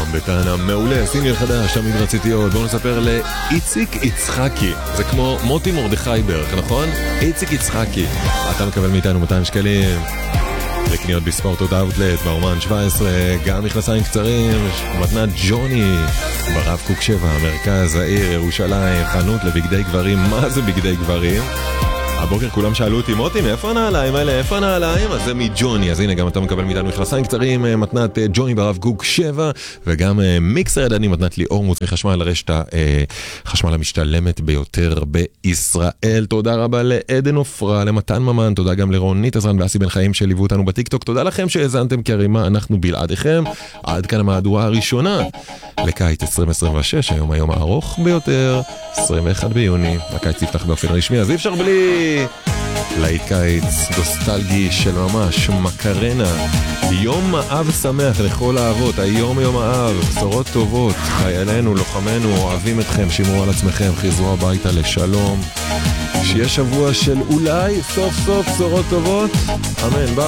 בטענה מעולה, סינגל חדש, תמיד רציתי עוד. בואו נספר לאיציק יצחקי, זה כמו מוטי מרדכי בערך, נכון? איציק יצחקי, אתה מקבל מאיתנו 200 שקלים לקניות בספורטות אאוטלט, באומן 17, גם מכנסיים קצרים, מתנת ג'וני, ברב קוק 7, מרכז העיר, ירושלים, חנות לבגדי גברים. מה זה בגדי גברים? הבוקר כולם שאלו אותי, מוטי, מאיפה הנעליים האלה? איפה הנעליים? אז זה מג'וני. אז הנה, גם אתה מקבל מאיתנו מכנסיים קצרים, מתנת ג'וני ברב קוק 7, וגם מיקסר ידני, מתנת ליאור מוץ מחשמל, לרשת החשמל המשתלמת ביותר בישראל. תודה רבה לעדן אופרה, למתן ממן, תודה גם לרונית עזרן ואסי בן חיים שליוו אותנו בטיקטוק. תודה לכם שהאזנתם, כי הרי מה, אנחנו בלעדיכם. עד כאן המהדורה הראשונה לקיץ 2026, היום הארוך ביותר, 21 ביוני. הקיץ יפתח באופן רשמי, אז אי אפשר בלי להיט קיץ נוסטלגי של ממש, מקרנה. יום האב שמח לכל האבות, היום יום האב, בשורות טובות, חיילינו, לוחמינו, אוהבים אתכם, שמרו על עצמכם, חזרו הביתה לשלום, שיהיה שבוע של אולי סוף סוף בשורות טובות, אמן, ביי.